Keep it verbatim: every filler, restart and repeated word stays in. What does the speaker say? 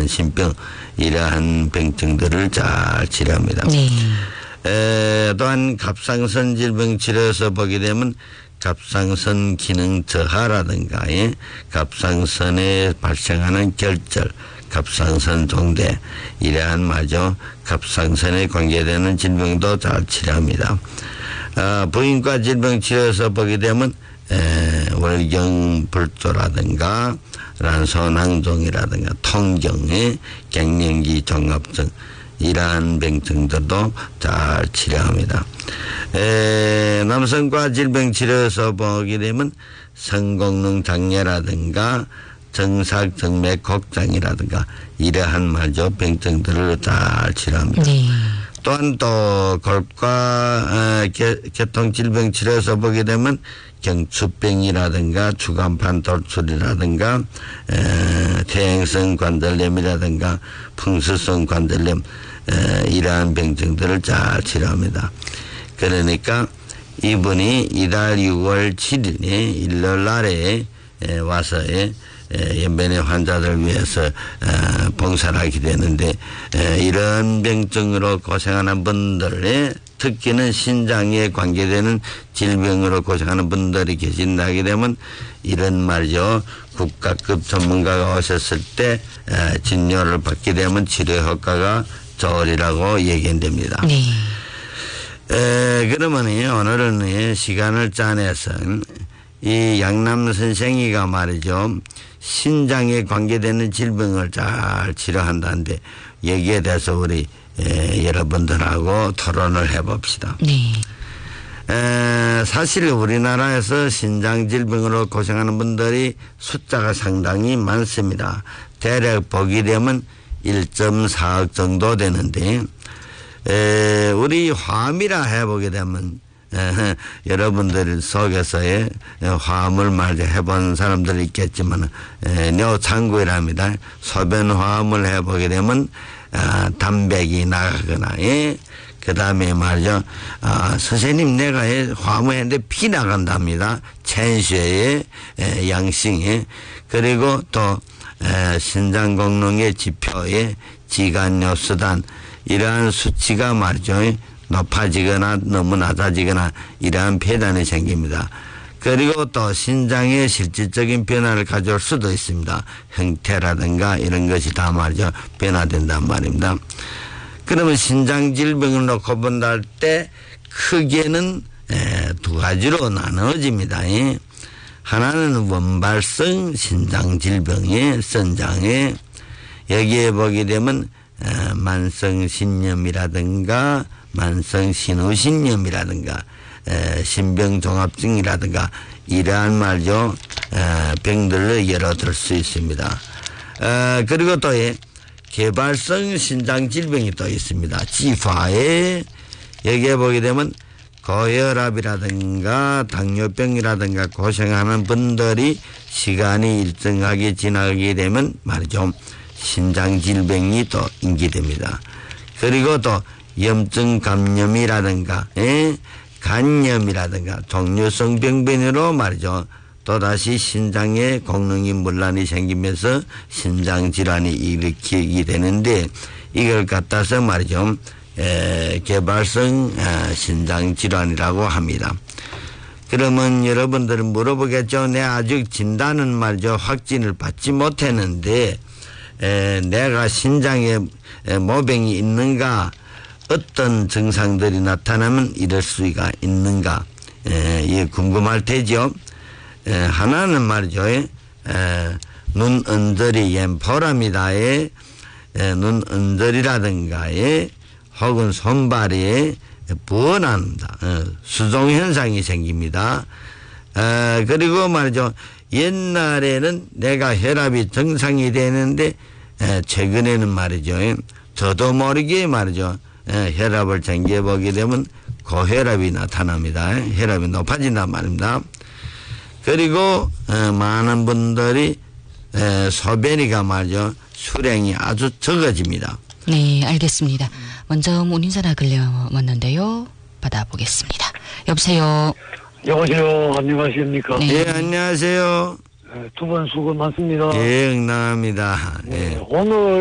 만신병 이러한 병증들을 잘 치료합니다. 네. 에, 또한 갑상선 질병 치료에서 보게 되면 갑상선 기능 저하라든가 예? 갑상선에 발생하는 결절, 갑상선 종대 이러한 마저 갑상선에 관계되는 질병도 잘 치료합니다. 어, 부인과 질병 치료에서 보게 되면 에, 월경불조라든가 란소낭종이라든가 통경의 갱년기 종합증 이러한 병증들도 잘 치료합니다. 에, 남성과 질병 치료에서 보게 되면 성공능 장애라든가 정삭 정맥 곡장이라든가 이러한 말죠 병증들을 잘 치료합니다. 네. 또한 또 골과 교통 질병 치료에서 보게 되면 경추병이라든가 주간판 돌출이라든가 에, 퇴행성 관절염이라든가 풍수성 관절염 에, 이러한 병증들을 잘 치료합니다. 그러니까 이분이 이달 유월 칠일에 일요일 날에 에, 와서 에, 연변의 환자들 위해서 봉사를 하게 되는데 이런 병증으로 고생하는 분들의 특히는 신장에 관계되는 질병으로 고생하는 분들이 계신다게 되면 이런 말이죠. 국가급 전문가가 오셨을 때 진료를 받게 되면 치료 효과가 좋으리라고 얘기됩니다. 네. 에, 그러면 오늘은 시간을 짜내서 이 양남 선생이가 말이죠. 신장에 관계되는 질병을 잘 치료한다는데 여기에 대해서 우리 에, 여러분들하고 토론을 해봅시다. 네. 에, 사실 우리나라에서 신장 질병으로 고생하는 분들이 숫자가 상당히 많습니다. 대략 보게 되면 일 점 사억 정도 되는데 에, 우리 화암이라 해보게 되면 에, 여러분들 속에서의 화암을 말이죠 해본 사람들이 있겠지만 뇨창구이랍니다. 소변 화암을 해보게 되면 아, 담백이 나가거나 예? 그 다음에 말이죠 아, 선생님 내가 화암을 했는데 피 나간답니다. 천쇄의 양싱에 그리고 또 에, 신장功能의 지표에 지간요수단 이러한 수치가 말이죠 높아지거나 너무 낮아지거나 이러한 폐단이 생깁니다. 그리고 또 신장의 실질적인 변화를 가져올 수도 있습니다. 형태라든가 이런 것이 다 말이죠 변화된단 말입니다. 그러면 신장 질병을 놓고 본다 할 때 크게는 두 가지로 나눠집니다. 하나는 원발성 신장 질병의 선장에 여기에 보게 되면 만성 신염이라든가 만성 신우신염이라든가 신병종합증이라든가 이러한 말죠 병들을 예로 들 수 있습니다. 에, 그리고 또 개발성 신장 질병이 또 있습니다. 지파에 여기에 보게 되면 고혈압이라든가 당뇨병이라든가 고생하는 분들이 시간이 일정하게 지나게 되면 말이죠 신장 질병이 또 인기됩니다. 그리고 또 염증 감염이라든가 에? 간염이라든가 종류성 병변으로 말이죠 또다시 신장에功能이 문란이 생기면서 신장 질환이 일으키게 되는데 이걸 갖다서 말이죠 에, 개발성 에, 신장 질환이라고 합니다. 그러면 여러분들은 물어보겠죠. 내가 아직 진단은 말이죠 확진을 받지 못했는데 에, 내가 신장에 에, 모병이 있는가 어떤 증상들이 나타나면 이럴 수가 있는가 에, 이게 궁금할 테죠. 에, 하나는 말이죠 에, 눈 언저리 옌포랍니다에 눈 언저리라든가에 혹은 손발에 부어난다 어, 수종 현상이 생깁니다. 에, 그리고 말이죠 옛날에는 내가 혈압이 정상이 되는데 에, 최근에는 말이죠 저도 모르게 말이죠 에, 혈압을 챙겨보게 되면 고혈압이 나타납니다. 혈압이 높아진단 말입니다. 그리고 에, 많은 분들이 에, 소변이가 말이죠 수량이 아주 적어집니다. 네, 알겠습니다. 먼저 문인 전화 걸려왔는데요. 받아보겠습니다. 여보세요. 여보세요. 안녕하십니까? 네. 예, 안녕하세요. 두 분 수고 많습니다. 예, 응당합니다. 네, 예. 오늘